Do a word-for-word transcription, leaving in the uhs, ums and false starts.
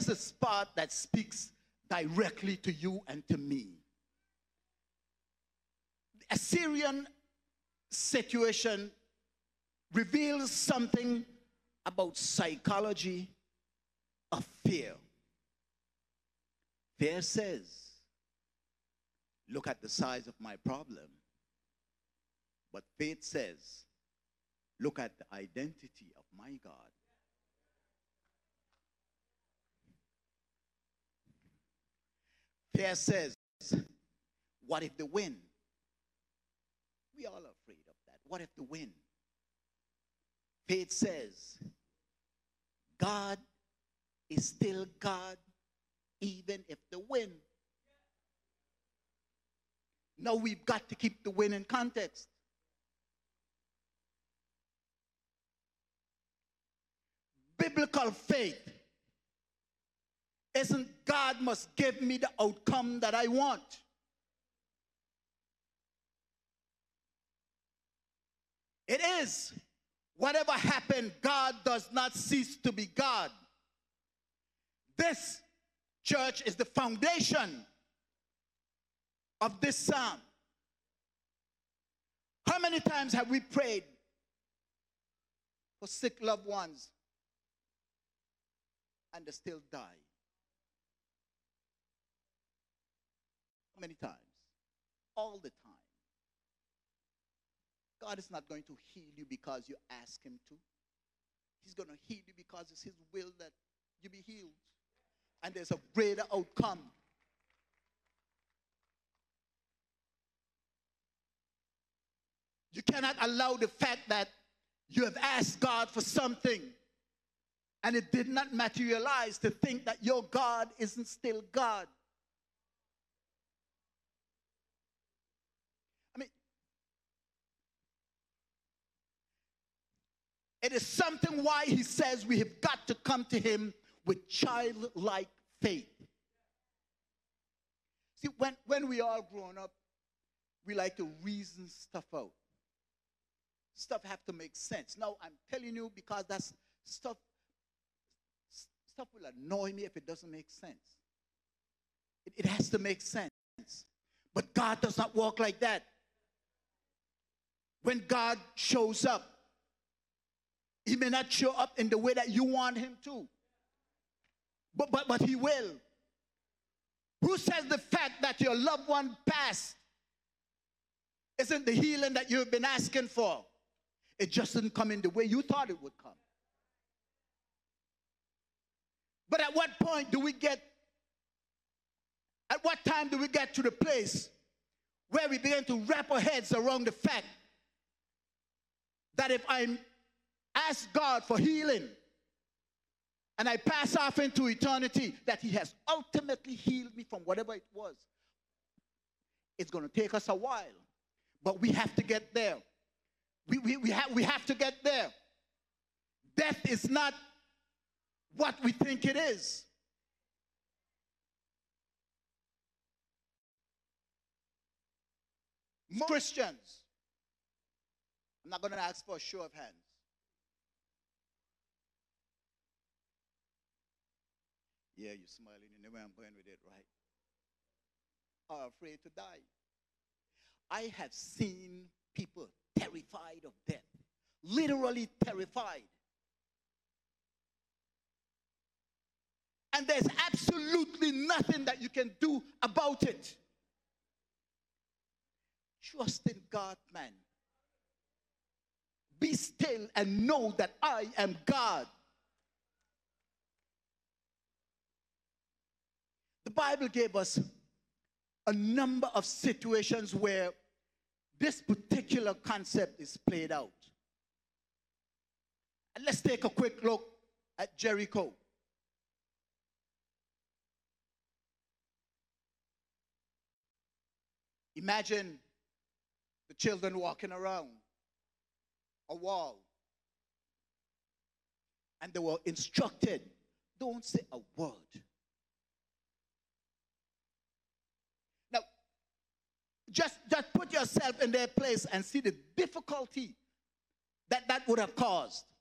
is the part that speaks directly to you and to me. The Assyrian situation reveals something about psychology of fear. Fear says, look at the size of my problem. But faith says, look at the identity of my God. Fear says, what if the wind? We all are afraid of that. What if the wind? Faith says, God is still God, even if the wind. Now we've got to keep the wind in context. Biblical faith isn't God must give me the outcome that I want. It is, whatever happened, God does not cease to be God. This, church, is the foundation of this psalm. How many times have we prayed for sick loved ones and they still die? How many times? All the time. God is not going to heal you because you ask him to. He's going to heal you because it's his will that you be healed. And there's a greater outcome. You cannot allow the fact that you have asked God for something and it did not materialize to think that your God isn't still God. I mean, it is something why he says we have got to come to him with childlike faith. See, when, when we are grown up, we like to reason stuff out. Stuff have to make sense. Now, I'm telling you because that's stuff, stuff will annoy me if it doesn't make sense. It, it has to make sense. But God does not walk like that. When God shows up, he may not show up in the way that you want him to. But, but, but he will. Who says the fact that your loved one passed isn't the healing that you've been asking for? It just didn't come in the way you thought it would come. But at what point do we get, at what time do we get to the place where we begin to wrap our heads around the fact that if I ask God for healing and I pass off into eternity, that he has ultimately healed me from whatever it was? It's going to take us a while, but we have to get there. We, we, we, have, we have to get there. Death is not what we think it is. Most Christians, I'm not going to ask for a show of hands. Yeah, you're smiling. You know where I'm going with it, right? Are afraid to die. I have seen people terrified of death. Literally terrified. And there's absolutely nothing that you can do about it. Trust in God, man. Be still and know that I am God. The Bible gave us a number of situations where this particular concept is played out. And let's take a quick look at Jericho. Imagine the children walking around a wall. And they were instructed, don't say a word. Now, just, just put yourself in their place and see the difficulty that that would have caused.